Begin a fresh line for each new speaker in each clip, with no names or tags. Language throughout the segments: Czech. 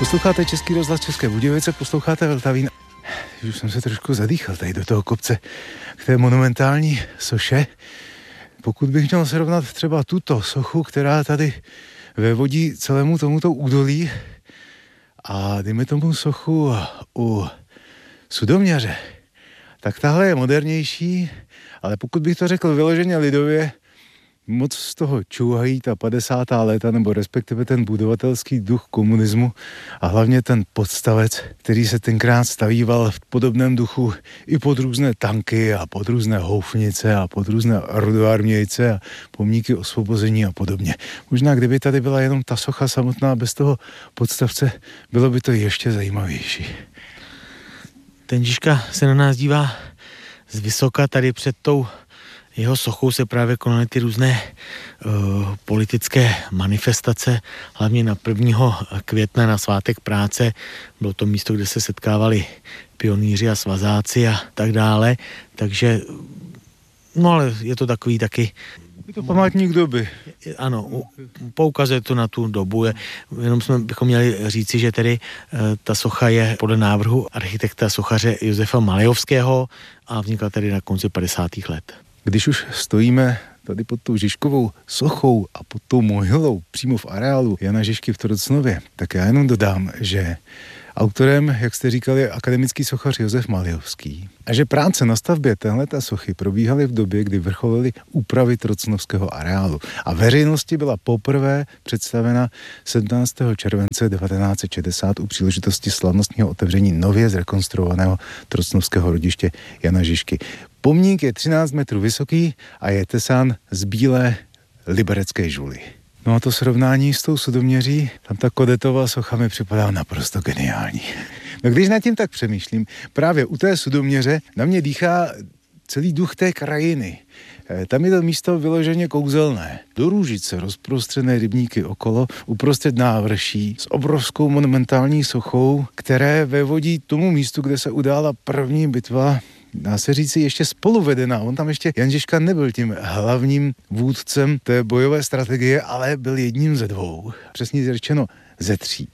Posloucháte Český rozhlas České Budějovice, posloucháte Vltavín. Už jsem se trošku zadýchal tady do toho kopce k té monumentální soše. Pokud bych měl srovnat třeba tuto sochu, která tady vévodí celému tomuto údolí, a dejme tomu sochu u Sudoměře, tak tahle je modernější, ale pokud bych to řekl vyloženě lidově, moc z toho čuhají ta 50. léta, nebo respektive ten budovatelský duch komunismu a hlavně ten podstavec, který se tenkrát stavíval v podobném duchu i pod různé tanky a pod různé houfnice a pod různé rodoarmějce a pomníky osvobození a podobně. Možná kdyby tady byla jenom ta socha samotná bez toho podstavce, bylo by to ještě zajímavější.
Ten Žižka se na nás dívá z vysoka, tady před tou jeho sochou se právě konaly ty různé politické manifestace, hlavně na 1. května na svátek práce. Bylo to místo, kde se setkávali pionýři a svazáci a tak dále. Takže, no ale je to takový taky...
Je to památník doby.
Ano, poukazuje to na tu dobu. Jenom bychom měli říci, že tedy ta socha je podle návrhu architekta sochaře Josefa Malejovského a vznikla tedy na konci 50. let.
Když už stojíme tady pod tou Žižkovou sochou a pod tou mohylou přímo v areálu Jana Žižky v Trocnově, tak já jenom dodám, že autorem, jak jste říkali, je akademický sochař Josef Malejovský. A že práce na stavbě téhleté sochy probíhaly v době, kdy vrcholily úpravy trocnovského areálu. A veřejnosti byla poprvé představena 17. července 1960 u příležitosti slavnostního otevření nově zrekonstruovaného trocnovského rodiště Jana Žižky. Pomník je 13 metrů vysoký a je tesán z bílé liberecké žuly. No a to srovnání s tou Sudoměří, tam ta Kodetová socha mi připadá naprosto geniální. No když nad tím tak přemýšlím, právě u té Sudoměře na mě dýchá celý duch té krajiny. Tam je to místo vyloženě kouzelné. Do Růžice rozprostřené rybníky okolo, uprostřed návrší s obrovskou monumentální sochou, které vévodí tomu místu, kde se udála první bitva, dá se říci, ještě spoluvedená. On tam ještě, Jan Žižka nebyl tím hlavním vůdcem té bojové strategie, ale byl jedním ze dvou. Přesně řečeno ze 3.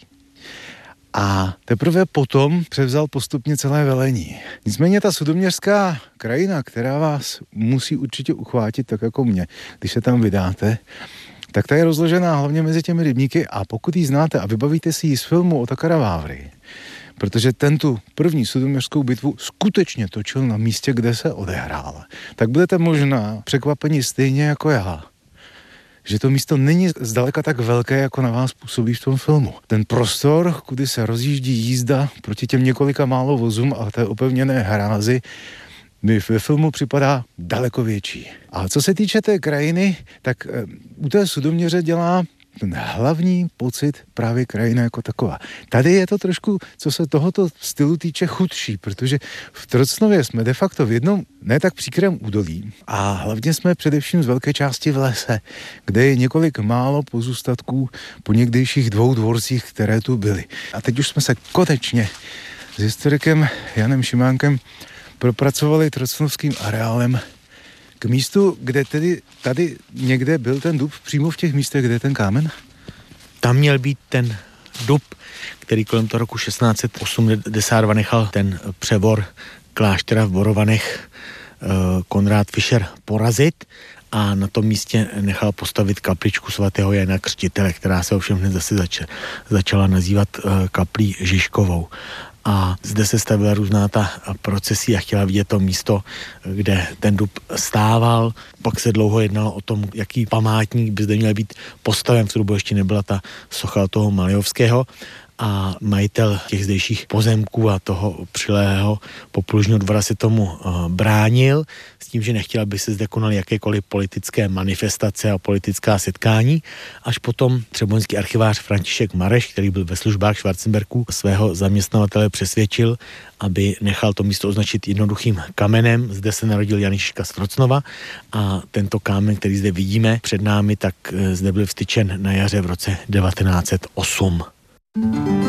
A teprve potom převzal postupně celé velení. Nicméně ta sudoměřská krajina, která vás musí určitě uchvátit, tak jako mě, když se tam vydáte, tak ta je rozložená hlavně mezi těmi rybníky a pokud ji znáte a vybavíte si ji z filmu Otakara Vávry, protože ten tu první sudoměřskou bitvu skutečně točil na místě, kde se odehrála, tak budete možná překvapeni stejně jako já, že to místo není zdaleka tak velké, jako na vás působí v tom filmu. Ten prostor, kudy se rozjíždí jízda proti těm několika málo vozům a té opevněné hrázi, mi ve filmu připadá daleko větší. A co se týče té krajiny, tak u té Sudoměře dělá ten hlavní pocit právě krajina jako taková. Tady je to trošku, co se tohoto stylu týče, chudší, protože v Trocnově jsme de facto v jednom ne tak příkrém údolí a hlavně jsme především z velké části v lese, kde je několik málo pozůstatků po někdejších 2 dvorcích, které tu byly. A teď už jsme se konečně s historikem Janem Šimánkem propracovali trocnovským areálem k místu, kde tedy tady někde byl ten dub, přímo v těch místech, kde je ten kámen?
Tam měl být ten dub, který kolem toho roku 1682 nechal ten převor kláštera v Borovanech Konrád Fischer porazit a na tom místě nechal postavit kapličku svatého Jana Křtitele, která se ovšem hned zase začala nazývat kaplí Žižkovou. A zde se stavila různá ta procesí a chtěla vidět to místo, kde ten dub stával. Pak se dlouho jednalo o tom, jaký památník by zde měl být postaven. V tu dobu ještě nebyla ta socha toho Malejovského. A majitel těch zdejších pozemků a toho přilehlého poplužního dvora se tomu bránil s tím, že nechtěl, aby se zde konaly jakékoliv politické manifestace a politická setkání. Až potom třeboňský archivář František Mareš, který byl ve službách Schwarzenbergů, svého zaměstnavatele přesvědčil, aby nechal to místo označit jednoduchým kamenem. Zde se narodil Jan Žižka z Trocnova a tento kámen, který zde vidíme před námi, tak zde byl vstyčen na jaře v roce 1908.